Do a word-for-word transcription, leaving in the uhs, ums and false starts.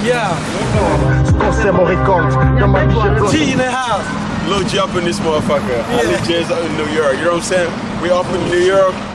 Yeah. G in the house. Lil G up in this motherfucker. Yeah. Lil J's up in New York. You know what I'm saying? We up in New York.